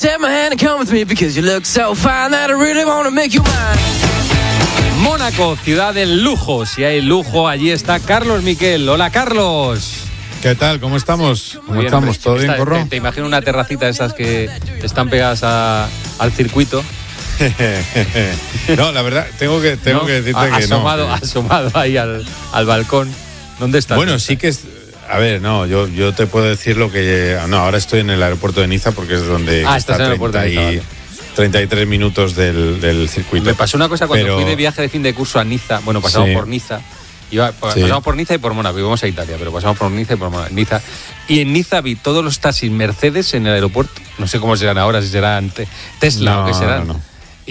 take my hand and come with me because you look so fine that I really want to make you mine. Mónaco, ciudad del lujo. Si hay lujo, allí está Carlos Miquel. Hola, Carlos. ¿Qué tal? ¿Cómo estamos? ¿Cómo estamos? ¿Todo bien, Corro? Te imagino una terracita de esas que están pegadas al circuito. No, la verdad, tengo que decirte que asomado ahí al balcón. ¿Dónde estás? Bueno, sí que es... A ver, no, yo te puedo decir lo que... No, ahora estoy en el aeropuerto de Niza porque es donde está 33 minutos del circuito. Me pasó una cosa cuando fui de viaje de fin de curso a Niza. Bueno, pasamos por Niza. Pasamos por Niza y por Mónaco. Íbamos a Italia, pero pasamos por Niza y por Niza. Y en Niza vi todos los taxis Mercedes en el aeropuerto. No sé cómo serán ahora, si serán Tesla o qué serán. No.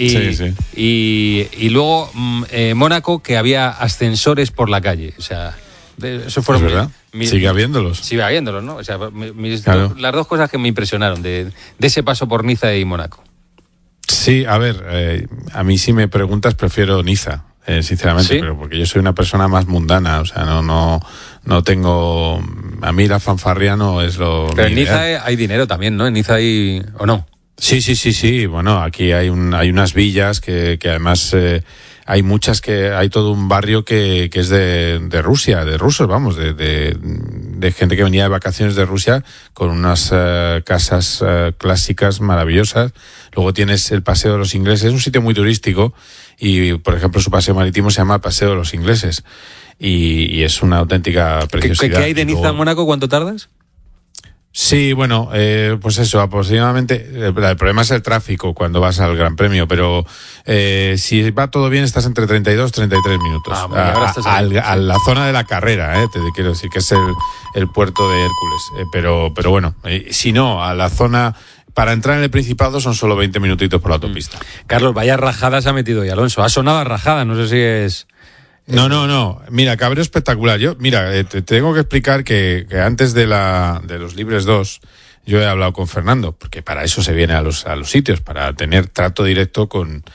Y luego Mónaco, que había ascensores por la calle. O sea, eso fueron... ¿Es verdad? Sigue habiéndolos. Sigue habiéndolos, ¿no? O sea, claro. Las dos cosas que me impresionaron de ese paso por Niza y Mónaco. Sí, a ver, a mí si me preguntas prefiero Niza, sinceramente, ¿sí? Pero porque yo soy una persona más mundana, o sea, no tengo... A mí la fanfarria no es lo... Pero en Niza hay dinero también, ¿no? En Niza hay... ¿O no? Sí. Bueno, aquí hay unas villas que además hay muchas hay todo un barrio que es de Rusia, de rusos, vamos, de gente que venía de vacaciones de Rusia con unas casas clásicas maravillosas. Luego tienes el Paseo de los Ingleses, es un sitio muy turístico y, por ejemplo, su paseo marítimo se llama Paseo de los Ingleses y es una auténtica preciosidad. ¿Qué hay de Niza a Mónaco? ¿Cuánto tardas? Sí, bueno, pues eso, aproximadamente, el problema es el tráfico cuando vas al Gran Premio, pero si va todo bien estás entre 32 y 33 minutos a la zona de la carrera, te quiero decir que es el puerto de Hércules, pero bueno, si no, a la zona... Para entrar en el Principado son solo 20 minutitos por la autopista. Carlos, vaya rajada se ha metido hoy Alonso, ha sonado a rajada, no sé si es... No. Mira, cabreo espectacular. Yo, mira, te tengo que explicar que antes de los Libres 2, yo he hablado con Fernando, porque para eso se viene a los sitios, para tener trato directo con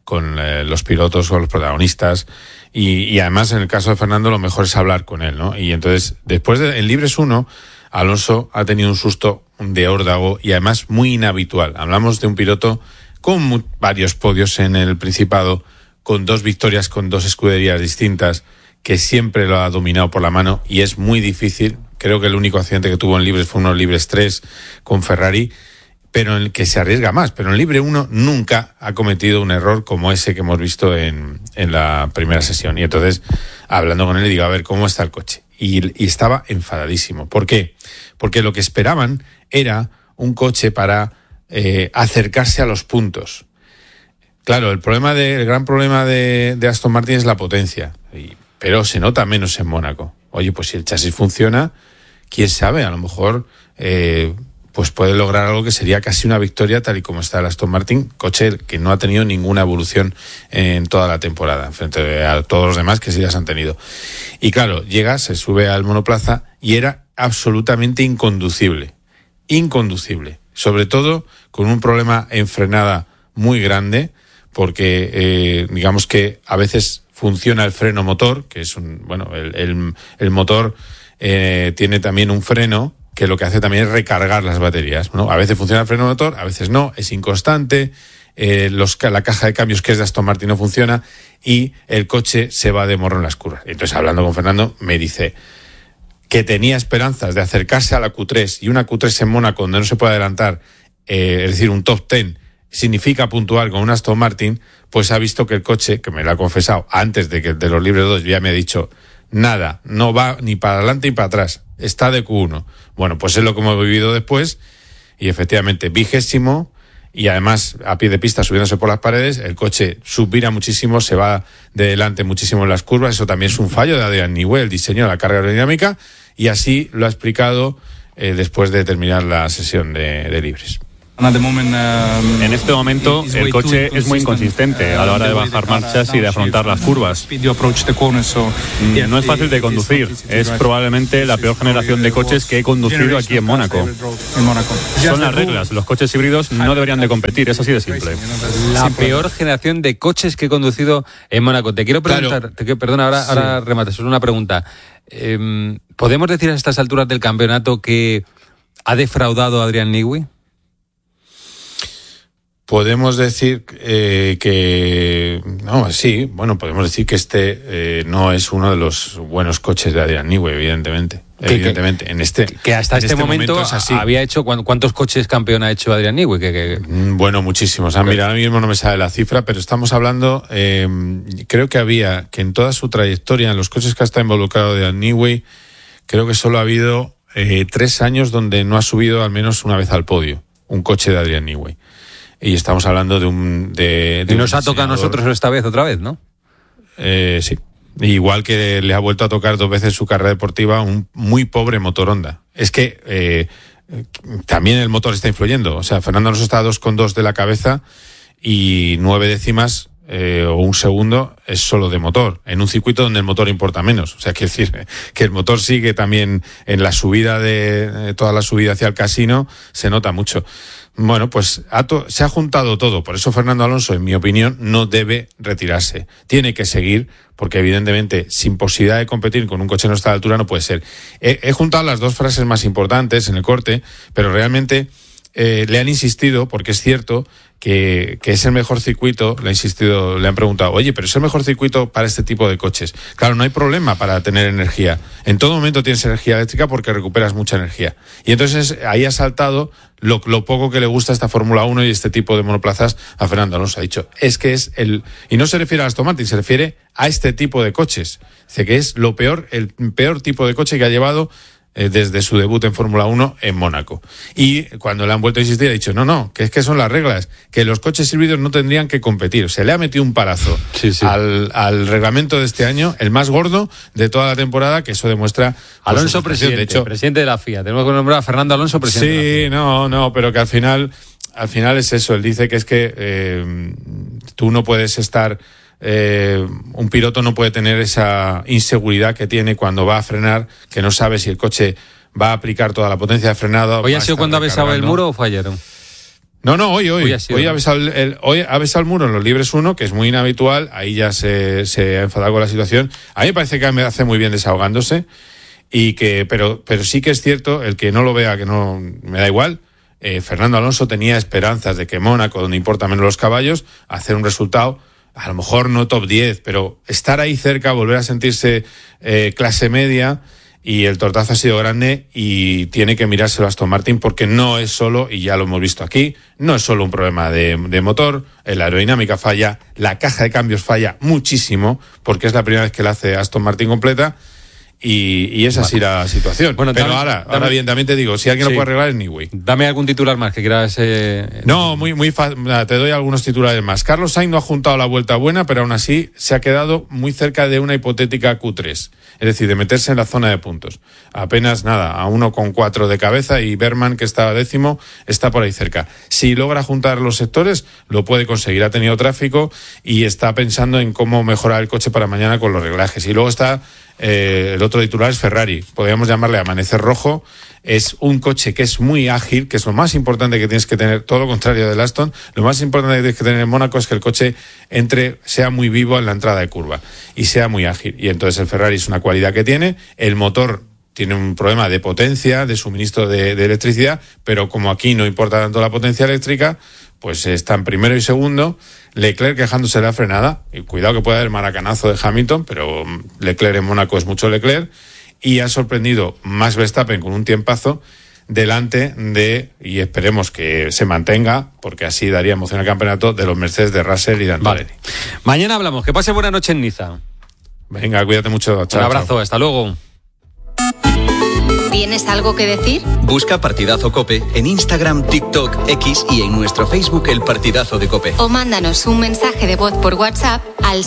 los pilotos, con los protagonistas. Y además, en el caso de Fernando, lo mejor es hablar con él, ¿no? Y entonces, después en Libres 1, Alonso ha tenido un susto de órdago y además muy inhabitual. Hablamos de un piloto con varios podios en el Principado, con 2 victorias, con 2 escuderías distintas, que siempre lo ha dominado por la mano y es muy difícil. Creo que el único accidente que tuvo en Libres fue unos Libres 3 con Ferrari, pero en el que se arriesga más. Pero en Libre 1 nunca ha cometido un error como ese que hemos visto en la primera sesión. Y entonces, hablando con él, le digo, a ver, ¿cómo está el coche? Y estaba enfadadísimo. ¿Por qué? Porque lo que esperaban era un coche para acercarse a los puntos. Claro, el gran problema de Aston Martin es la potencia, pero se nota menos en Mónaco. Oye, pues si el chasis funciona, quién sabe, a lo mejor pues puede lograr algo que sería casi una victoria tal y como está el Aston Martin, coche que no ha tenido ninguna evolución en toda la temporada, frente a todos los demás que sí las han tenido. Y claro, llega, se sube al monoplaza y era absolutamente inconducible, sobre todo con un problema en frenada muy grande, porque digamos que a veces funciona el freno motor, que es el motor tiene también un freno que lo que hace también es recargar las baterías, ¿no? A veces funciona el freno motor, a veces no, es inconstante, la caja de cambios que es de Aston Martin no funciona y el coche se va de morro en las curvas. Entonces, hablando con Fernando, me dice que tenía esperanzas de acercarse a la Q3 y una Q3 en Mónaco donde no se puede adelantar, es decir, un top 10 significa puntuar con un Aston Martin, pues ha visto que el coche, que me lo ha confesado antes de los Libres 2, ya me ha dicho nada, no va ni para adelante ni para atrás, está de Q1. Bueno, pues es lo que hemos vivido después y efectivamente 20º y además a pie de pista subiéndose por las paredes, el coche subvira muchísimo, se va de delante muchísimo en las curvas, eso también es un fallo de Adrian Newey, el diseño de la carga aerodinámica, y así lo ha explicado después de terminar la sesión de Libres. En este momento el coche es muy inconsistente a la hora de bajar marchas y de afrontar las curvas. No es fácil de conducir, es probablemente la peor generación de coches que he conducido aquí en Mónaco. Son las reglas, los coches híbridos no deberían de competir, es así de simple. La peor generación de coches que he conducido en Mónaco. Te quiero preguntar, perdona, ahora remates, solo una pregunta. ¿Podemos decir a estas alturas del campeonato que ha defraudado a Adrian Newey? podemos decir podemos decir que este no es uno de los buenos coches de Adrian Newey, evidentemente. Que hasta este momento es así. Había hecho ¿cuántos coches campeón ha hecho Adrian Newey? Bueno, muchísimos. Mira, ahora mismo no me sale la cifra, pero estamos hablando, creo que en toda su trayectoria, en los coches que ha estado involucrado Adrian Newey, creo que solo ha habido 3 años donde no ha subido al menos una vez al podio un coche de Adrian Newey. Y estamos hablando de y nos ha tocado a nosotros otra vez, ¿no? Sí. Igual que le ha vuelto a tocar 2 veces su carrera deportiva un muy pobre motor Honda. Es que también el motor está influyendo. O sea, Fernando Alonso está a 2,2 de la cabeza y 9 décimas o un segundo es solo de motor, en un circuito donde el motor importa menos. O sea, quiere decir que el motor sigue también en la subida toda la subida hacia el casino, se nota mucho. Bueno, pues se ha juntado todo. Por eso Fernando Alonso, en mi opinión, no debe retirarse. Tiene que seguir, porque evidentemente sin posibilidad de competir con un coche de nuestra altura no puede ser. He juntado las 2 frases más importantes en el corte, pero realmente le han insistido, porque es cierto que es el mejor circuito, le han preguntado, oye, pero es el mejor circuito para este tipo de coches. Claro, no hay problema para tener energía. En todo momento tienes energía eléctrica porque recuperas mucha energía. Y entonces ahí ha saltado lo poco que le gusta esta Fórmula 1 y este tipo de monoplazas a Fernando Alonso. Ha dicho, es que es y no se refiere a Aston Martin, se refiere a este tipo de coches. Dice que es el peor tipo de coche que ha llevado desde su debut en Fórmula 1 en Mónaco. Y cuando le han vuelto a insistir, ha dicho, no, que es que son las reglas, que los coches híbridos no tendrían que competir. Se le ha metido un palazo al reglamento de este año, el más gordo de toda la temporada, que eso demuestra... Alonso, presidente de la FIA. Tenemos que nombrar a Fernando Alonso, presidente de la FIA. No, pero que al final es eso. Él dice que es que tú no puedes estar... un piloto no puede tener esa inseguridad que tiene cuando va a frenar, que no sabe si el coche va a aplicar toda la potencia de frenado. ¿Hoy ha sido cuando ha besado el muro o fue ayer? No, hoy ha besado el muro en los libres 1, que es muy inhabitual. Ahí ya se ha enfadado con la situación. A mí me parece que me hace muy bien desahogándose pero sí que es cierto, el que no lo vea, que no me da igual. Fernando Alonso tenía esperanzas de que Mónaco, donde importa menos los caballos, hacer un resultado, a lo mejor no top 10, pero estar ahí cerca, volver a sentirse clase media, y el tortazo ha sido grande y tiene que mirárselo a Aston Martin, porque no es solo, y ya lo hemos visto aquí, no es solo un problema de motor, la aerodinámica falla, la caja de cambios falla muchísimo, porque es la primera vez que la hace Aston Martin completa, y es así la situación. Bueno, pero ahora bien, también te digo, si alguien lo puede arreglar es Newey. Dame algún titular más que quieras. No, muy fácil. Te doy algunos titulares más. Carlos Sainz no ha juntado la vuelta buena, pero aún así se ha quedado muy cerca de una hipotética Q3. Es decir, de meterse en la zona de puntos. Apenas a 1,4 de cabeza, y Berman, que estaba 10º, está por ahí cerca. Si logra juntar los sectores, lo puede conseguir. Ha tenido tráfico y está pensando en cómo mejorar el coche para mañana con los reglajes. Y luego está... el otro titular es Ferrari, podríamos llamarle Amanecer Rojo. Es un coche que es muy ágil, que es lo más importante que tienes que tener, todo lo contrario del Aston. Lo más importante que tienes que tener en Mónaco es que el coche sea muy vivo en la entrada de curva y sea muy ágil. Y entonces el Ferrari es una cualidad que tiene. El motor tiene un problema de potencia, de suministro de electricidad, pero como aquí no importa tanto la potencia eléctrica, pues están primero y segundo. Leclerc quejándose de la frenada, y cuidado que puede haber maracanazo de Hamilton, pero Leclerc en Mónaco es mucho Leclerc, y ha sorprendido Max Verstappen con un tiempazo delante y esperemos que se mantenga, porque así daría emoción al campeonato, de los Mercedes de Russell y de Antonelli. Vale. Mañana hablamos, que pase buena noche en Niza. Venga, cuídate mucho. Chao, un abrazo, chao. Hasta luego. ¿Tienes algo que decir? Busca Partidazo COPE en Instagram, TikTok, X y en nuestro Facebook El Partidazo de COPE. O mándanos un mensaje de voz por WhatsApp al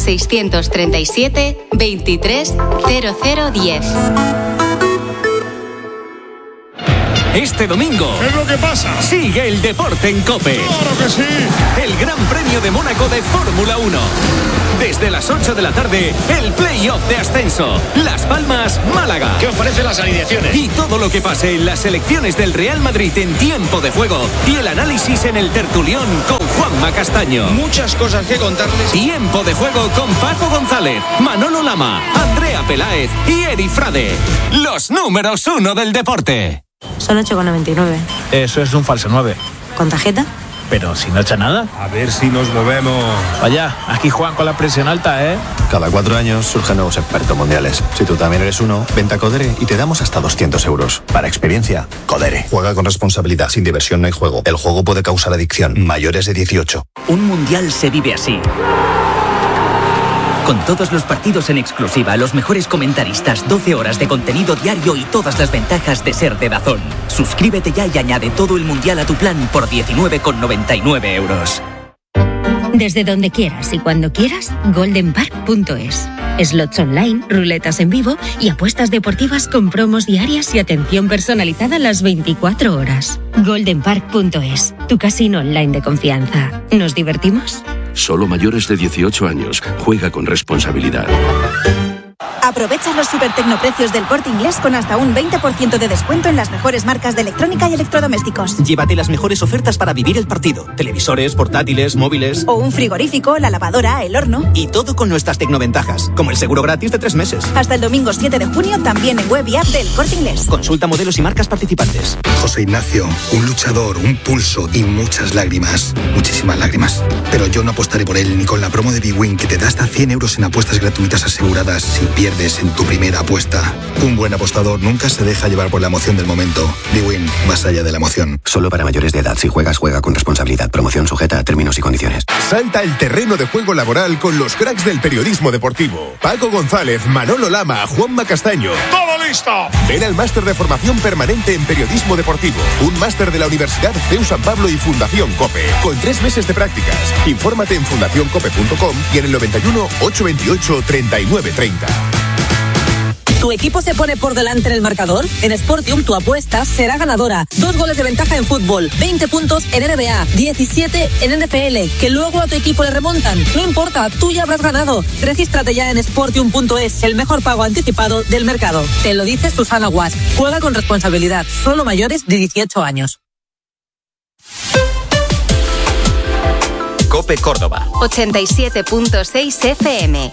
637 23 0010. Este domingo, ¿qué es lo que pasa? Sigue el deporte en COPE. ¡Claro que sí! El Gran Premio de Mónaco de Fórmula 1. Desde las 8 de la tarde, el play-off de ascenso. Las Palmas, Málaga. ¿Qué os parecen las alineaciones? Y todo lo que pase en las selecciones del Real Madrid en tiempo de juego. Y el análisis en el tertulión con Juanma Castaño. Muchas cosas que contarles. Tiempo de juego con Paco González, Manolo Lama, Andrea Peláez y Eri Frade. Los números 1 del deporte. Son 8,99. Eso es un falso 9. ¿Con tarjeta? Pero si no echa nada. A ver si nos movemos. Vaya, aquí juegan con la presión alta, ¿eh? Cada 4 años surgen nuevos expertos mundiales. Si tú también eres uno, vente a Codere y te damos hasta 200 euros. Para experiencia, Codere. Juega con responsabilidad. Sin diversión no hay juego. El juego puede causar adicción. Mayores de 18. Un mundial se vive así. Con todos los partidos en exclusiva, los mejores comentaristas, 12 horas de contenido diario y todas las ventajas de ser de DAZN. Suscríbete ya y añade todo el mundial a tu plan por 19,99 euros. Desde donde quieras y cuando quieras, goldenpark.es. Slots online, ruletas en vivo y apuestas deportivas con promos diarias y atención personalizada las 24 horas. goldenpark.es, tu casino online de confianza. ¿Nos divertimos? Solo mayores de 18 años. Juega con responsabilidad. Aprovecha los supertecnoprecios del Corte Inglés con hasta un 20% de descuento en las mejores marcas de electrónica y electrodomésticos. Llévate las mejores ofertas para vivir el partido. Televisores, portátiles, móviles. O un frigorífico, la lavadora, el horno. Y todo con nuestras tecnoventajas, como el seguro gratis de 3 meses. Hasta el domingo 7 de junio también en web y app del Corte Inglés. Consulta modelos y marcas participantes. José Ignacio, un luchador, un pulso y muchas lágrimas. Muchísimas lágrimas. Pero yo no apostaré por él ni con la promo de bwin que te da hasta 100 euros en apuestas gratuitas aseguradas si pierdes en tu primera apuesta. Un buen apostador nunca se deja llevar por la emoción del momento. bwin, más allá de la emoción. Solo para mayores de edad. Si juegas, juega con responsabilidad. Promoción sujeta a términos y condiciones. Salta el terreno de juego laboral con los cracks del periodismo deportivo. Paco González, Manolo Lama, Juanma Castaño. ¡Todo listo! Ven al máster de formación permanente en periodismo deportivo. Un máster de la Universidad CEU San Pablo y Fundación COPE. Con 3 meses de prácticas. Infórmate en fundacioncope.com y en el 91 828 3930. ¿Tu equipo se pone por delante en el marcador? En Sportium tu apuesta será ganadora. 2 goles de ventaja en fútbol, 20 puntos en NBA, 17 en NFL, que luego a tu equipo le remontan. No importa, tú ya habrás ganado. Regístrate ya en Sportium.es, el mejor pago anticipado del mercado. Te lo dice Susana Guas. Juega con responsabilidad. Solo mayores de 18 años. COPE Córdoba 87.6 FM.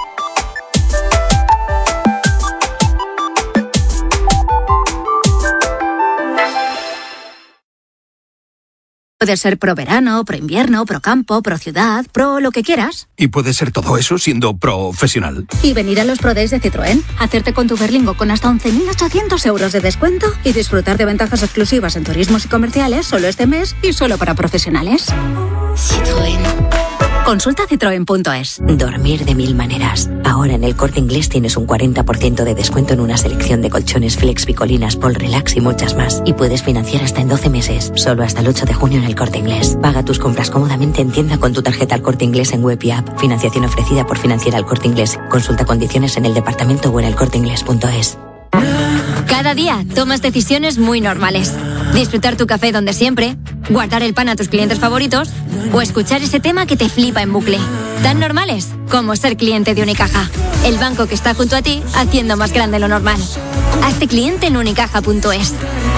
Puede ser pro verano, pro invierno, pro campo, pro ciudad, pro lo que quieras. Y puede ser todo eso siendo profesional. Y venir a los Pro Days de Citroën, hacerte con tu Berlingo con hasta 11.800 euros de descuento y disfrutar de ventajas exclusivas en turismos y comerciales solo este mes y solo para profesionales. Citroën. Consulta citroen.es. Dormir de 1000 maneras. Ahora en el Corte Inglés tienes un 40% de descuento en una selección de colchones Flex, Picolinas, Pol Relax y muchas más. Y puedes financiar hasta en 12 meses. Solo hasta el 8 de junio en el Corte Inglés. Paga tus compras cómodamente en tienda con tu tarjeta al Corte Inglés en web y app. Financiación ofrecida por Financiera al Corte Inglés. Consulta condiciones en el departamento o en elcorteinglés.es. Cada día tomas decisiones muy normales. Disfrutar tu café donde siempre, guardar el pan a tus clientes favoritos o escuchar ese tema que te flipa en bucle. Tan normales como ser cliente de Unicaja. El banco que está junto a ti haciendo más grande lo normal. Hazte cliente en unicaja.es.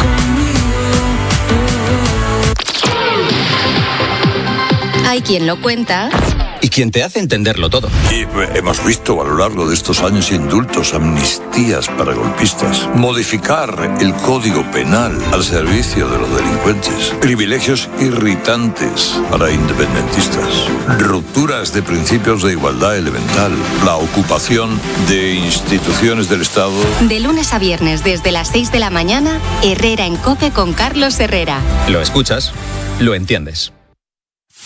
Hay quien lo cuenta y quien te hace entenderlo todo. Y hemos visto a lo largo de estos años indultos, amnistías para golpistas, modificar el Código Penal al servicio de los delincuentes, privilegios irritantes para independentistas, rupturas de principios de igualdad elemental, la ocupación de instituciones del Estado. De lunes a viernes desde las 6 de la mañana, Herrera en COPE con Carlos Herrera. Lo escuchas, lo entiendes.